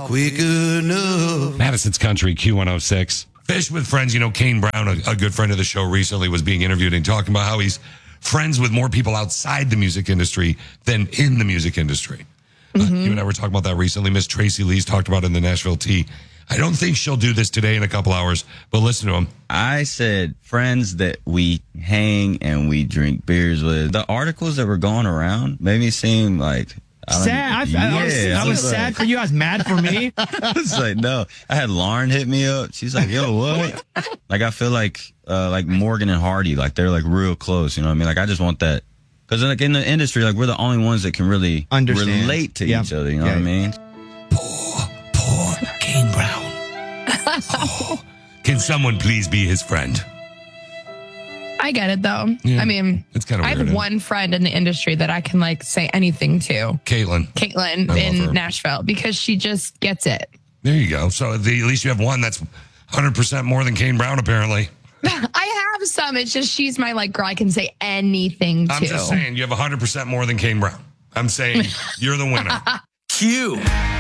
quick enough. Madison's Country, Q106. Fish with Friends. You know, Kane Brown, a good friend of the show, recently was being interviewed and talking about how he's friends with more people outside the music industry than in the music industry. You and I were talking about that recently. Miss Tracy Lee's talked about it in the Nashville Tea. I don't think she'll do this today in a couple hours, but listen to him. I said friends that we hang and we drink beers with. The articles that were going around made me seem like... Sad. I was sad for you. I was mad for me. It's like, no. I had Lauren hit me up. She's like, yo, what? Like, I feel like Morgan and Hardy, like they're like real close. You know what I mean? Like, I just want that. Because like in the industry, like we're the only ones that can really relate to each other. You know what I mean? Poor Kane Brown. Oh, can someone please be his friend? I get it, though. Yeah, I mean, it's kind of I weird. have one friend in the industry that I can like say anything to. Caitlin in Nashville, because she just gets it. There you go. So at least you have one that's 100% more than Kane Brown, apparently. I have some. It's just she's my like girl I can say anything to. I'm just saying you have 100% more than Kane Brown. I'm saying you're the winner. Q.